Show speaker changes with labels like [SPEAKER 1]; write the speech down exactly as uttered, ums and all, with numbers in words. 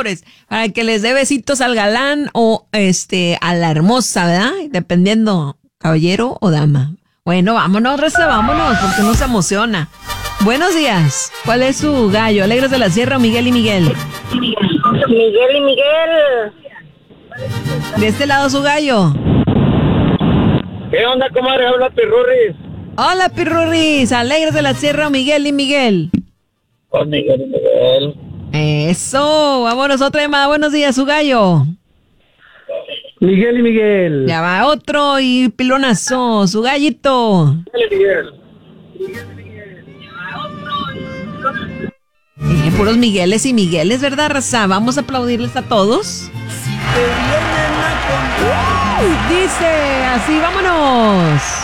[SPEAKER 1] hombres, para que les dé besitos al galán o este a la hermosa, ¿verdad? Dependiendo, caballero o dama. Bueno, vámonos, Rece, vámonos, porque uno se emociona. Buenos días. ¿Cuál es su gallo? ¿Alegres de la Sierra o Miguel y Miguel?
[SPEAKER 2] Miguel y Miguel.
[SPEAKER 1] De este lado su gallo.
[SPEAKER 3] ¿Qué onda, comadre? Habla Pirurris.
[SPEAKER 1] Hola, Pirurris. ¿Alegres de la Sierra o Miguel y Miguel?
[SPEAKER 3] Con Miguel y Miguel.
[SPEAKER 1] Eso. Vámonos, otra llamada. Buenos días, su gallo.
[SPEAKER 3] Miguel y Miguel.
[SPEAKER 1] Ya va otro y pilonazo. Su gallito.
[SPEAKER 3] Miguel y Miguel.
[SPEAKER 1] Eh, puros Migueles y Migueles, ¿verdad, raza? Vamos a aplaudirles a todos. Uh, dice así, vámonos.